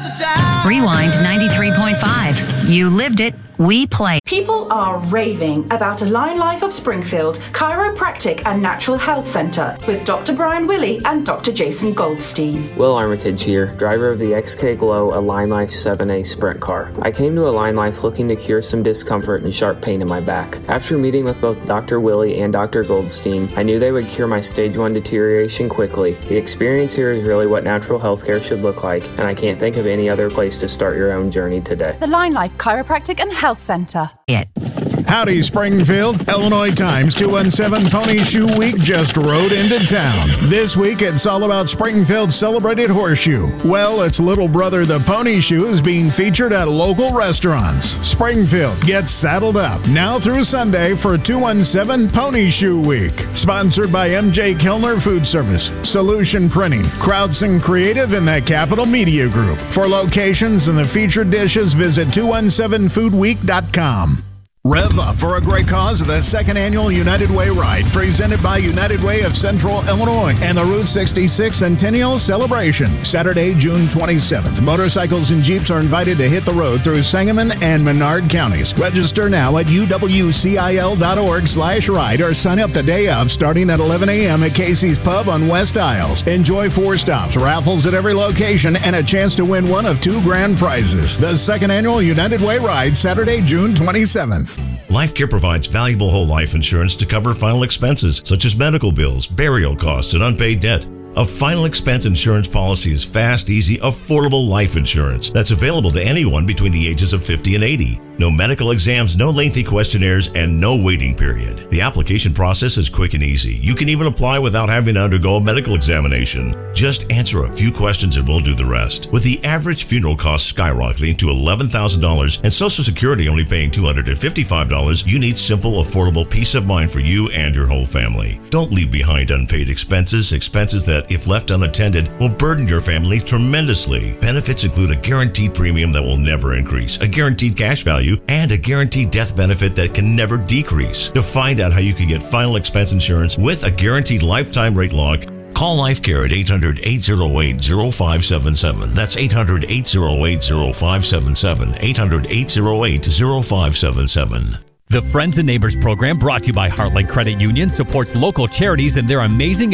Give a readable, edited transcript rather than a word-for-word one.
Rewind 93.5. You lived it. We play. People are raving about Align Life of Springfield Chiropractic and Natural Health Center with Dr. Brian Willey and Dr. Jason Goldstein. Will Armitage here, driver of the XK Glow Align Life 7A Sprint car. I came to Align Life looking to cure some discomfort and sharp pain in my back. After meeting with both Dr. Willey and Dr. Goldstein, I knew they would cure my stage 1 deterioration quickly. The experience here is really what natural healthcare should look like, and I can't think of any other place to start your own journey today. The Align Life Chiropractic and Health Center. Howdy, Springfield. Illinois Times 217 Pony Shoe Week just rode into town. This week, it's all about Springfield's celebrated horseshoe. Well, its little brother, the Pony Shoe, is being featured at local restaurants. Springfield, get saddled up now through Sunday for 217 Pony Shoe Week. Sponsored by MJ Kilner Food Service, Solution Printing, Crowdson Creative, and the Capital Media Group. For locations and the featured dishes, visit 217foodweek.com. Rev up for a great cause, the second annual United Way Ride, presented by United Way of Central Illinois and the Route 66 Centennial Celebration, Saturday, June 27th. Motorcycles and Jeeps are invited to hit the road through Sangamon and Menard counties. Register now at uwcil.org/ride or sign up the day of, starting at 11 a.m. at Casey's Pub on West Isles. Enjoy 4 stops, raffles at every location, and a chance to win one of 2 grand prizes. The second annual United Way Ride, Saturday, June 27th. LifeCare provides valuable whole life insurance to cover final expenses such as medical bills, burial costs, and unpaid debt. A final expense insurance policy is fast, easy, affordable life insurance that's available to anyone between the ages of 50 and 80. No medical exams, no lengthy questionnaires, and no waiting period. The application process is quick and easy. You can even apply without having to undergo a medical examination. Just answer a few questions and we'll do the rest. With the average funeral cost skyrocketing to $11,000 and Social Security only paying $255, you need simple, affordable peace of mind for you and your whole family. Don't leave behind unpaid expenses that, if left unattended, will burden your family tremendously. Benefits include a guaranteed premium that will never increase, a guaranteed cash value, and a guaranteed death benefit that can never decrease. To find out how you can get final expense insurance with a guaranteed lifetime rate lock, call LifeCare at 800-808-0577. That's 800-808-0577. 800-808-0577. The Friends and Neighbors program, brought to you by Heartland Credit Union, supports local charities and their amazing